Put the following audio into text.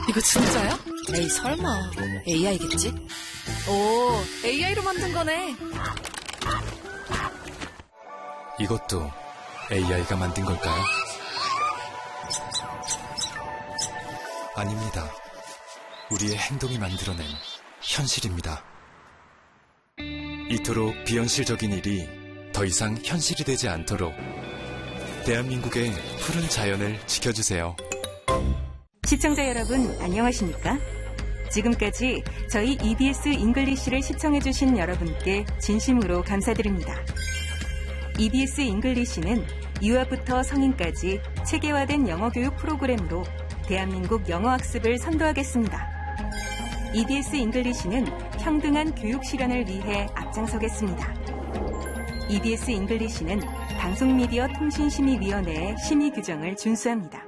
이거 진짜야? 에이, 설마. AI겠지? 오, AI로 만든 거네. 이것도 AI가 만든 걸까요? 아닙니다. 우리의 행동이 만들어낸 현실입니다. 이토록 비현실적인 일이 더 이상 현실이 되지 않도록 대한민국의 푸른 자연을 지켜주세요. 시청자 여러분, 안녕하십니까? 지금까지 저희 EBS 잉글리시를 시청해주신 여러분께 진심으로 감사드립니다. EBS 잉글리시는 유아부터 성인까지 체계화된 영어 교육 프로그램으로 대한민국 영어 학습을 선도하겠습니다. EBS 잉글리시는 평등한 교육 실현을 위해 앞장서겠습니다. EBS 잉글리시는 방송미디어 통신심의위원회의 심의 규정을 준수합니다.